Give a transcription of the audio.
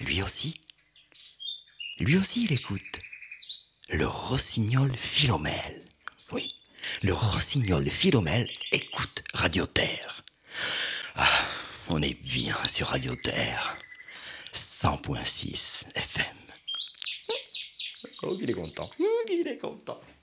Lui aussi, il écoute. Le rossignol Philomèle. Oui, le rossignol Philomèle écoute Radio Terre. Ah, on est bien sur Radio Terre. 100.6 FM. Oh, il est content. Il est content.